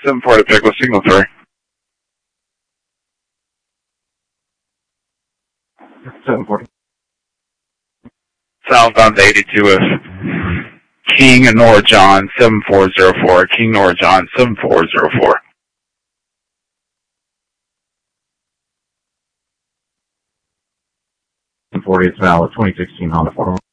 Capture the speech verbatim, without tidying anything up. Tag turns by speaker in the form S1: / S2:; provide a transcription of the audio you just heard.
S1: seven four to pick with signal three.
S2: seven forty.
S1: Southbound to eighty-two with King and Nora John, seven four zero four. King Nora John, seven four zero four.
S2: seven forty is valid, twenty sixteen Honda Forum.